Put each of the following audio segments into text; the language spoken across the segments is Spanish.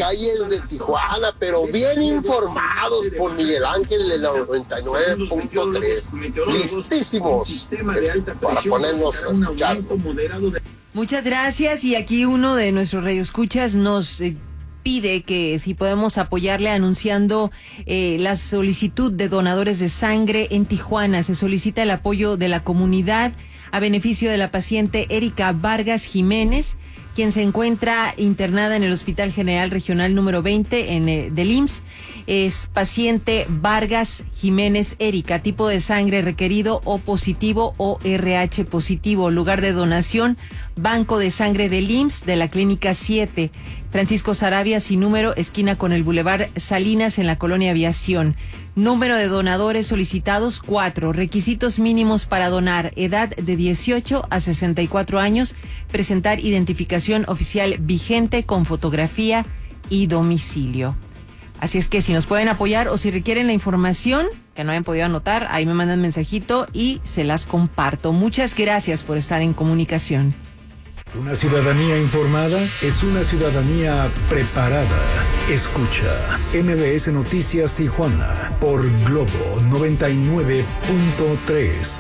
calles de Tijuana, pero bien informados por Miguel Ángel en la 99.3. Listísimos para ponernos a escuchar. Muchas gracias, y aquí uno de nuestros radioescuchas nos pide que si podemos apoyarle anunciando la solicitud de donadores de sangre en Tijuana. Se solicita el apoyo de la comunidad a beneficio de la paciente Erika Vargas Jiménez, quien se encuentra internada en el Hospital General Regional número 20 del IMSS. Es paciente Vargas Jiménez Erika, tipo de sangre requerido O positivo o RH positivo. Lugar de donación, Banco de Sangre del IMSS de la Clínica 7, Francisco Saravia, sin número, esquina con el Boulevard Salinas, en la Colonia Aviación. Número de donadores solicitados 4. Requisitos mínimos para donar: edad de 18 a 64 años, presentar identificación oficial vigente con fotografía y domicilio. Así es que si nos pueden apoyar o si requieren la información que no hayan podido anotar, ahí me mandan mensajito y se las comparto. Muchas gracias por estar en comunicación. Una ciudadanía informada es una ciudadanía preparada. Escucha MBS Noticias Tijuana por Globo 99.3.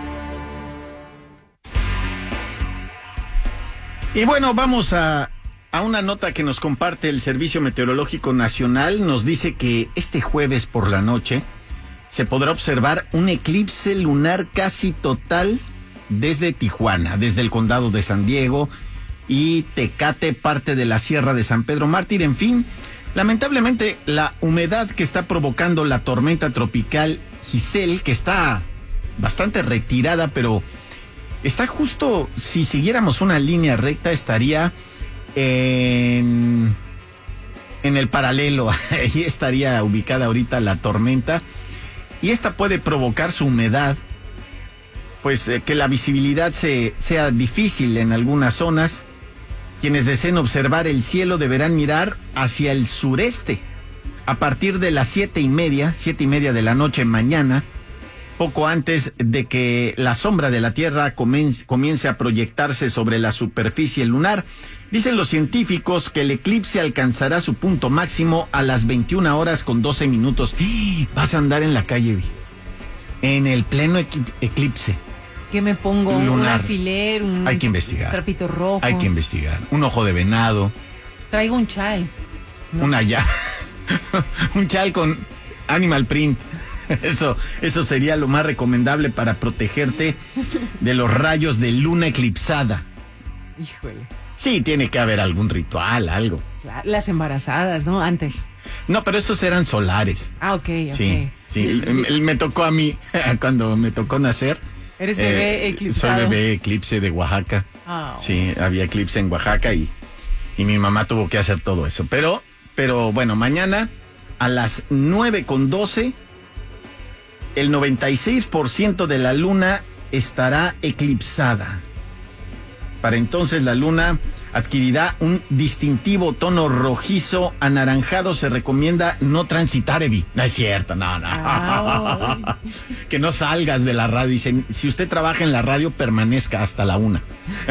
Y bueno, vamos a una nota que nos comparte el Servicio Meteorológico Nacional. Nos dice que este jueves por la noche se podrá observar un eclipse lunar casi total desde Tijuana, desde el condado de San Diego y Tecate, parte de la Sierra de San Pedro Mártir. En fin, lamentablemente la humedad que está provocando la tormenta tropical Giselle, que está bastante retirada, pero está justo, si siguiéramos una línea recta, estaría en el paralelo. Ahí estaría ubicada ahorita la tormenta, y esta puede provocar su humedad, pues que la visibilidad sea difícil en algunas zonas. Quienes deseen observar el cielo deberán mirar hacia el sureste a partir de las 7:30 de la noche mañana, poco antes de que la sombra de la Tierra comience a proyectarse sobre la superficie lunar. Dicen los científicos que el eclipse alcanzará su punto máximo a las 21:12. Vas a andar en la calle, en el pleno eclipse. ¿Qué me pongo? Lunar. Un alfiler, hay que investigar. Trapito rojo. Hay que investigar. Un ojo de venado. Traigo un chal. No. Un chal con animal print. Eso sería lo más recomendable para protegerte de los rayos de luna eclipsada. Híjole. Sí, tiene que haber algún ritual, algo. Las embarazadas, ¿no? Antes. No, pero esos eran solares. Ah, ok. Sí. Me tocó a mí, cuando me tocó nacer. ¿Eres bebé eclipsado? Soy bebé eclipse de Oaxaca. Oh. Sí, había eclipse en Oaxaca y mi mamá tuvo que hacer todo eso. Pero bueno, mañana a las 9:12, el 96% de la luna estará eclipsada. Para entonces la luna adquirirá un distintivo tono rojizo anaranjado. Se recomienda no transitar, Evi. No es cierto, no. Que no salgas de la radio. Dicen, si usted trabaja en la radio, permanezca hasta la 1.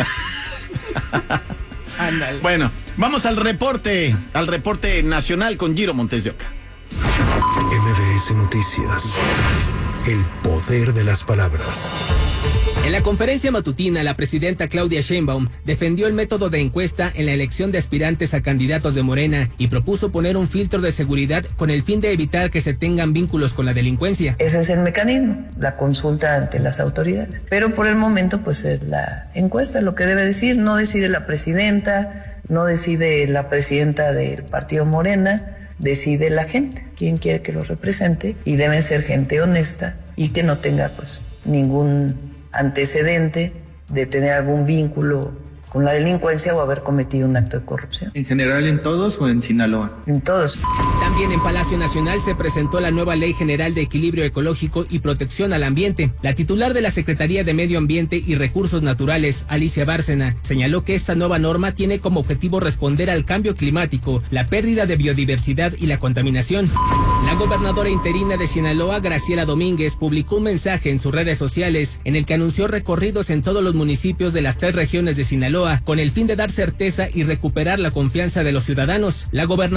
Bueno, vamos al reporte nacional con Giro Montes de Oca. MBS Noticias. El poder de las palabras. En la conferencia matutina, la presidenta Claudia Sheinbaum defendió el método de encuesta en la elección de aspirantes a candidatos de Morena y propuso poner un filtro de seguridad con el fin de evitar que se tengan vínculos con la delincuencia. Ese es el mecanismo, la consulta ante las autoridades. Pero por el momento, pues es la encuesta lo que debe decir. No decide la presidenta, no decide la presidenta del partido Morena, decide la gente, quién quiere que lo represente, y deben ser gente honesta y que no tenga pues ningún antecedente de tener algún vínculo con la delincuencia o haber cometido un acto de corrupción. ¿En general en todos o en Sinaloa? En todos. También en Palacio Nacional se presentó la nueva Ley General de Equilibrio Ecológico y Protección al Ambiente. La titular de la Secretaría de Medio Ambiente y Recursos Naturales, Alicia Bárcena, señaló que esta nueva norma tiene como objetivo responder al cambio climático, la pérdida de biodiversidad y la contaminación. La gobernadora interina de Sinaloa, Graciela Domínguez, publicó un mensaje en sus redes sociales en el que anunció recorridos en todos los municipios de las 3 regiones de Sinaloa con el fin de dar certeza y recuperar la confianza de los ciudadanos. La gobernadora